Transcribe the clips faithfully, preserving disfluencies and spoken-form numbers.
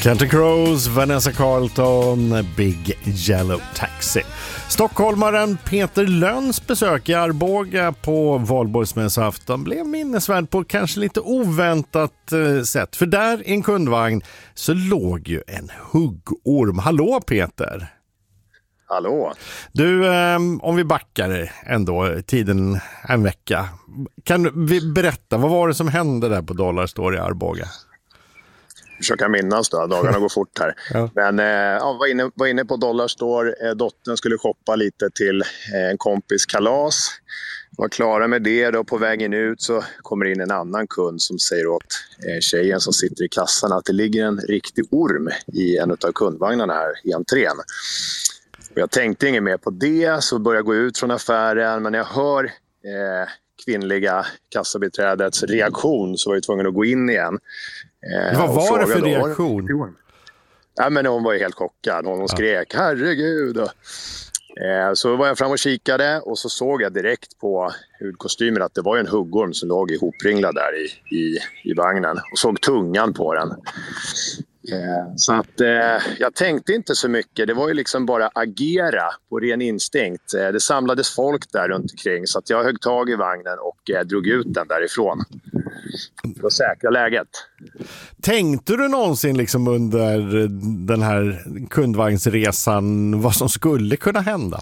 Counting Crows, Vanessa Carlton, Big Yellow Taxi. Stockholmaren Peter Lönns besök i Arboga på valborgsmässoafton blev minnesvärd på kanske lite oväntat eh, sätt. För där i en kundvagn så låg ju en huggorm. Hallå Peter! Hallå! Du, eh, om vi backar ändå tiden en vecka. Kan vi berätta, vad var det som hände där på Dollarstore i Arboga? Försöka minnas då, dagarna går fort här. Ja. Men eh, ja, var, inne, var inne på Dollarstore, eh, dottern skulle shoppa lite till eh, en kompis kalas. Var klara med det då, på vägen ut så kommer in en annan kund som säger åt eh, tjejen som sitter i kassan att det ligger en riktig orm i en av kundvagnarna här i entrén. Och jag tänkte inget mer på det, så började jag gå ut från affären, men när jag hör eh, kvinnliga kassabiträdets reaktion så var jag tvungen att gå in igen. Eh, Vad var det för då, reaktion? Ja, men hon var ju helt chockad. Hon, hon skrek, ja. Herregud. Eh, så var jag fram och kikade och så såg jag direkt på hudkostymen att det var en huggorm som låg ihopringlad där i, i, i vagnen. Och såg tungan på den. Eh, så att eh, jag tänkte inte så mycket. Det var ju liksom bara agera på ren instinkt. Eh, det samlades folk där runt omkring så att jag högg tag i vagnen och eh, drog ut den därifrån. För att säkra läget. Tänkte du någonsin liksom under den här kundvagnsresan vad som skulle kunna hända?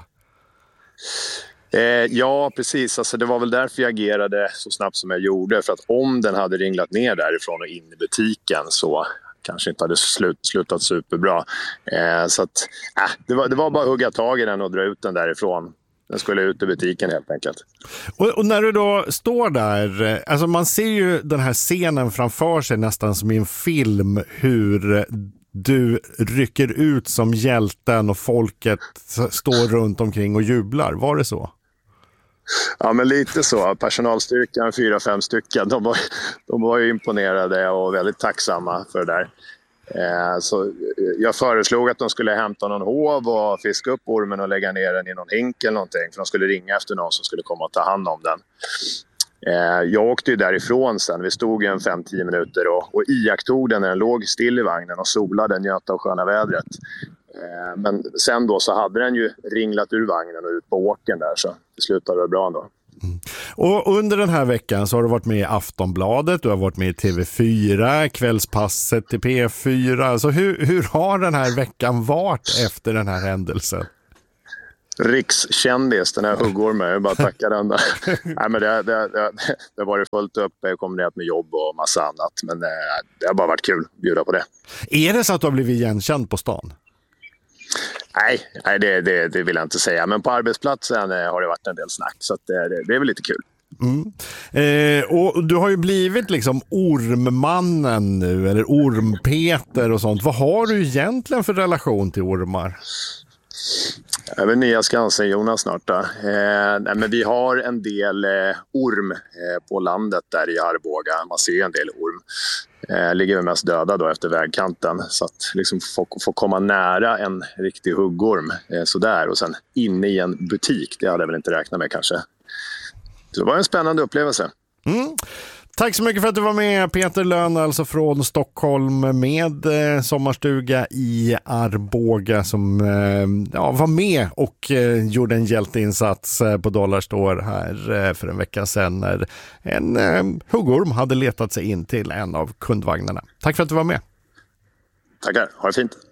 Eh, ja, precis. Alltså, det var väl därför jag agerade så snabbt som jag gjorde. För att om den hade ringlat ner därifrån och in i butiken så kanske inte hade slut, slutat superbra. Eh, så att, eh, det, var, det var bara att hugga tag i den och dra ut den därifrån. Den skulle ut i butiken helt enkelt. Och, och när du då står där, alltså man ser ju den här scenen framför sig nästan som i en film, hur du rycker ut som hjälten och folket står runt omkring och jublar. Var det så? Ja, men lite så. Personalstyrkan, fyra, fem stycken, de var, de var ju imponerade och väldigt tacksamma för det där. Eh, så jag föreslog att de skulle hämta någon hov och fiska upp ormen och lägga ner den i någon hink eller någonting. För de skulle ringa efter någon som skulle komma och ta hand om den. Eh, jag åkte ju därifrån sen. Vi stod en fem till tio minuter och, och iakttog den när den låg still i vagnen och solade, njöt av sköna vädret. Eh, men sen då så hade den ju ringlat ur vagnen och ut på åken där, så det slutade det bra ändå. Mm. Och under den här veckan så har du varit med i Aftonbladet, du har varit med i T V fyra, Kvällspasset till P fyra. Alltså hur, hur har den här veckan varit efter den här händelsen? Rikskändis, den här huggormen, jag bara tackar den där. Nej, men det, det, det, det har varit fullt upp, kombinerat med jobb och massa annat, men det, det har bara varit kul att bjuda på det. Är det så att du har blivit igenkänd på stan? Nej, nej det, det, det vill jag inte säga. Men på arbetsplatsen har det varit en del snack. Så att det, det är väl lite kul. Mm. Eh, och du har ju blivit liksom ormmannen nu. Eller ormpeter och sånt. Vad har du egentligen för relation till ormar? Jag är nya Skansen Jonas snart då. Eh, nej, men vi har en del eh, orm eh, på landet där i Arboga. Man ser en del orm. Eh, ligger vi mest döda då efter vägkanten. Så att liksom få, få komma nära en riktig huggorm eh, sådär. Och sen inne i en butik, det hade jag väl inte räknat med kanske. Så det var en spännande upplevelse. Mm. Tack så mycket för att du var med, Peter Lönn, alltså från Stockholm med eh, sommarstuga i Arboga som eh, ja, var med och eh, gjorde en hjälteinsats eh, på Dollarstore här eh, för en vecka sedan när en eh, huggorm hade letat sig in till en av kundvagnarna. Tack för att du var med. Tackar, ha det fint.